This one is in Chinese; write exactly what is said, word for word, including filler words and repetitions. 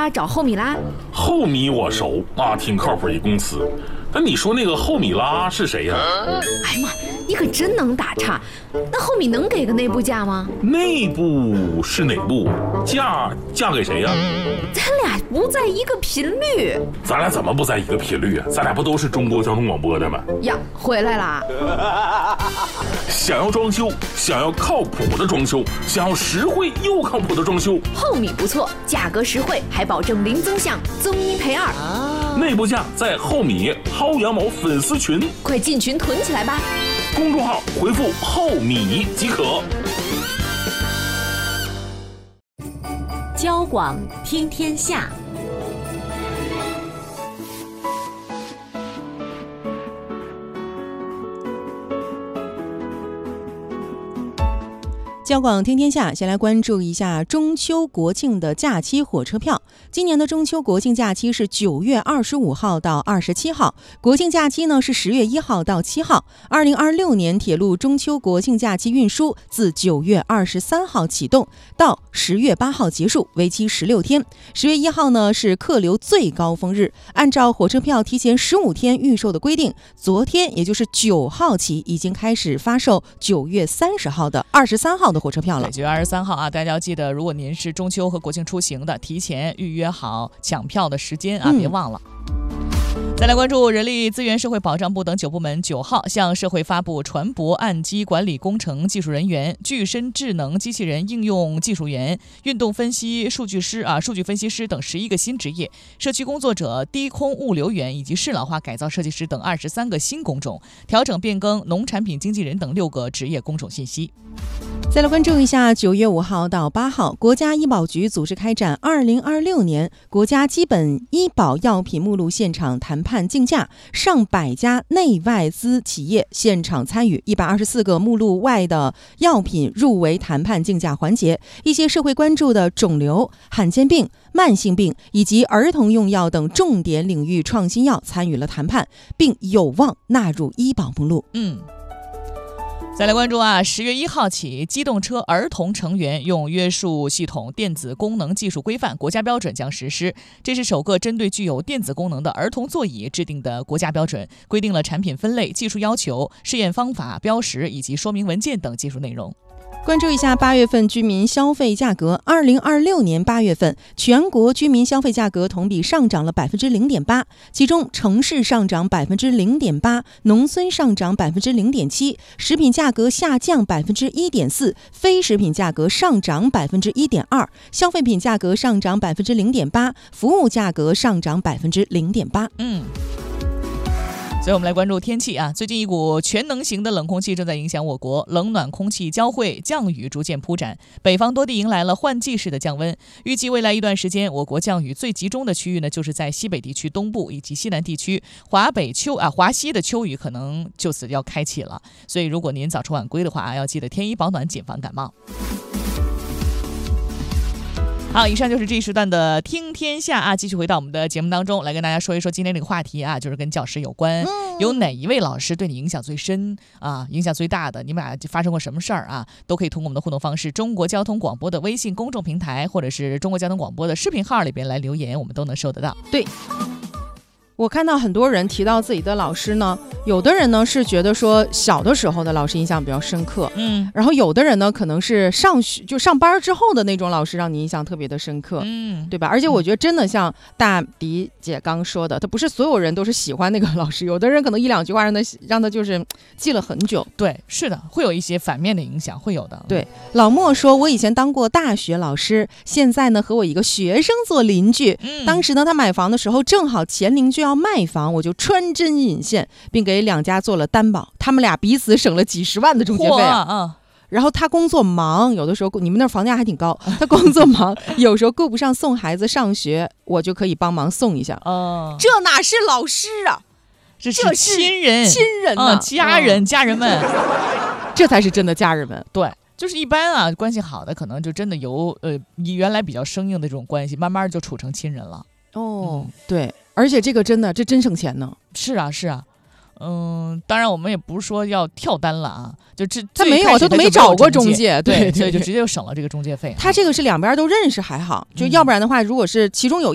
啊，找厚米拉。 厚米我熟啊，挺靠谱一公司。但你说那个厚米拉是谁呀？ 哎呀妈，你可真能打岔。那厚米能给个内部价吗？ 内部是哪部？价价给谁呀？ 咱俩不在一个频率。 咱俩怎么不在一个频率啊？咱俩不都是中国交通广播的吗？ 呀，回来啦！ 想要装修，想要靠谱的装修，想要实惠又靠谱的装修， 厚米不错，价格实惠，还保证零增项，增一赔二。 啊、内部价在厚米薅羊毛粉丝群， 快进群囤起来吧！ 公众号回复厚米即可。 交广听天下。 交广听天下，先来关注一下中秋国庆的假期火车票。今年的中秋国庆假期是九月二十五号到二十七号，国庆假期呢是十月一号到七号。二零二六年铁路中秋国庆假期运输自九月二十三号启动，到十月八号结束，为期十六天。十月一号呢是客流最高峰日，按照火车票提前十五天预售的规定，昨天也就是九号起已经开始发售九月三十号的二十三号的火车票了。 九月二十三号啊，大家要记得，如果您是中秋和国庆出行的，提前预约好抢票的时间啊，嗯、别忘了。再来关注人力资源社会保障部等九部门九号向社会发布船舶岸基管理工程技术人员、具身智能机器人应用技术员、运动分析数据师啊、数据分析师等十一个新职业，社区工作者、低空物流员以及适老化改造设计师等二十三个新工种，调整变更农产品经纪人等六个职业工种信息。 再来关注一下九月五号到八号，国家医保局组织开展二零二六年国家基本医保药品目录现场谈判竞价，上百家内外资企业现场参与，一百二十四个目录外的药品入围谈判竞价环节，一些社会关注的肿瘤、罕见病、慢性病以及儿童用药等重点领域创新药参与了谈判，并有望纳入医保目录。 嗯。再来关注啊，十月一号起，机动车儿童成员用约束系统电子功能技术规范国家标准将实施。这是首个针对具有电子功能的儿童座椅制定的国家标准，规定了产品分类、技术要求、试验方法、标识以及说明文件等技术内容。 关注一下八月份居民消费价格。二零二六年八月份，全国居民消费价格同比上涨了百分之零点八，其中城市上涨百分之零点八，农村上涨百分之零点七，食品价格下降百分之一点四，非食品价格上涨百分之一点二，消费品价格上涨百分之零点八，服务价格上涨百分之零点八。 嗯。所以我们来关注天气啊，最近一股全能型的冷空气正在影响我国，冷暖空气交汇，降雨逐渐铺展，北方多地迎来了换季式的降温。预计未来一段时间，我国降雨最集中的区域呢，就是在西北地区东部以及西南地区，华北秋啊华西的秋雨可能就此要开启了。所以如果您早出晚归的话，要记得添衣保暖，谨防感冒。好，以上就是这一时段的听天下啊，继续回到我们的节目当中来跟大家说一说今天这个话题啊，就是跟教师有关。有哪一位老师对你影响最深啊，影响最大的？你们俩发生过什么事儿啊？都可以通过我们的互动方式，中国交通广播的微信公众平台，或者是中国交通广播的视频号里边来留言，我们都能收得到。 对。我看到很多人提到自己的老师呢，有的人呢是觉得说小的时候的老师印象比较深刻， 嗯， 然后有的人呢可能是上学就上班之后的那种老师让你印象特别的深刻， 嗯， 对吧？而且我觉得真的像大迪姐刚说的，他不是所有人都是喜欢那个老师，有的人可能一两句话让他让他就是记了很久。 对，是的，会有一些反面的影响，会有的。 对，老莫说，我以前当过大学老师，现在呢和我一个学生做邻居， 嗯， 当时呢他买房的时候正好前邻居要卖房，我就穿针引线，并给两家做了担保，他们俩彼此省了几十万的中介费啊。 啊然后他工作忙，有的时候你们那房价还挺高，他工作忙，有时候顾不上送孩子上学，我就可以帮忙送一下。 哦， 这哪是老师啊， 这是亲人， 亲人呢、 啊，家人，嗯、家人们， 这才是真的家人们。 对。就是一般啊，关系好的可能就真的由呃你原来比较生硬的这种关系，慢慢就处成亲人了。 哦，嗯、对，而且这个真的这真省钱呢。 是啊，是啊，嗯，当然我们也不是说要跳单了啊，就这他没有，他都没找过中介， 对， 对， 所以就直接就省了这个中介费。 他这个是两边都认识还好，就要不然的话，如果是其中有